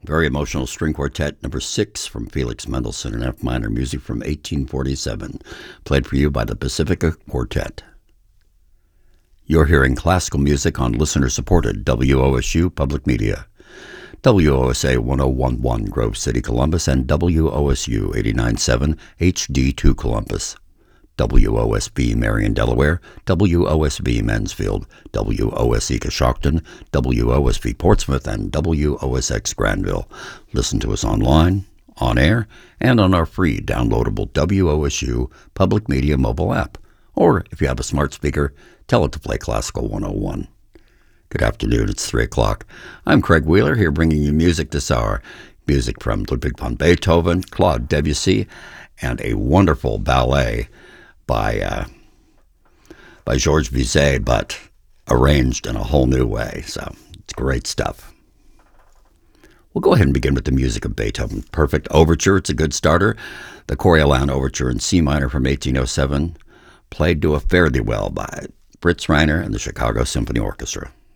Very Emotional String Quartet, number 6 from Felix Mendelssohn in F minor, music from 1847, played for you by the Pacifica Quartet. You're hearing classical music on listener-supported WOSU Public Media. WOSA 1011 Grove City, Columbus, and WOSU 89.7 HD2 Columbus. WOSB Marion, Delaware, WOSB Mansfield, WOSE Coshocton, WOSB Portsmouth, and WOSX Granville. Listen to us online, on air, and on our free downloadable WOSU Public Media mobile app. Or, if you have a smart speaker, tell it to play Classical 101. Good afternoon, it's 3 o'clock. I'm Craig Wheeler here bringing you music this hour. Music from Ludwig van Beethoven, Claude Debussy, and a wonderful ballet by Georges Bizet, but arranged in a whole new way. So it's great stuff. We'll go ahead and begin with the music of Beethoven. Perfect Overture, it's a good starter. The Coriolan Overture in C minor from 1807, played to a fare thee well by Fritz Reiner and the Chicago Symphony Orchestra.